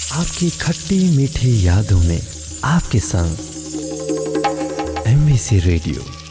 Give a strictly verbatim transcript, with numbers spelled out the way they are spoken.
आपकी खट्टी मीठी यादों में आपके संग एमबीसी रेडियो।